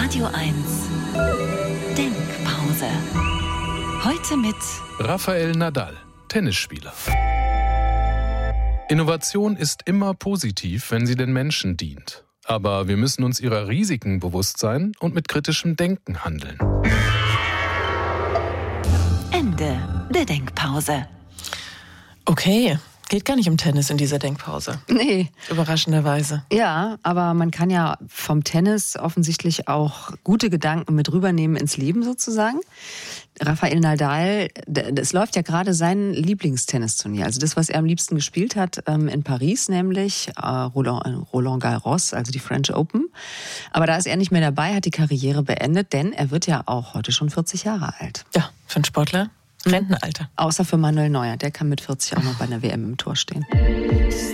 Radio 1 Denkpause. Heute mit Rafael Nadal, Tennisspieler. Innovation ist immer positiv, wenn sie den Menschen dient. Aber wir müssen uns ihrer Risiken bewusst sein und mit kritischem Denken handeln. Ende der Denkpause. Okay, geht gar nicht um Tennis in dieser Denkpause. Nee. Überraschenderweise. Ja, aber man kann ja vom Tennis offensichtlich auch gute Gedanken mit rübernehmen ins Leben sozusagen. Rafael Nadal, es läuft ja gerade sein Lieblingstennisturnier, also das, was er am liebsten gespielt hat in Paris, nämlich Roland Garros, also die French Open. Aber da ist er nicht mehr dabei, hat die Karriere beendet, denn er wird ja auch heute schon 40 Jahre alt. Ja, für einen Sportler Rentenalter. Außer für Manuel Neuer, der kann mit 40 auch noch bei einer WM im Tor stehen.